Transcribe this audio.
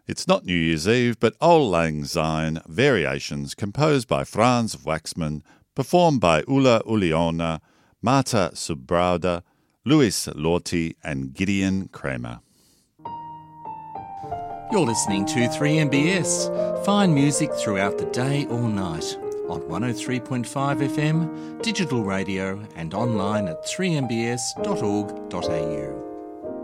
It's not New Year's Eve, but Auld Lang Syne variations composed by Franz Waxman, performed by Ulla Uliona, Marta Subrauda, Louis Lorty and Gideon Kramer. You're listening to 3MBS. Fine music throughout the day or night on 103.5 FM, digital radio and online at 3mbs.org.au.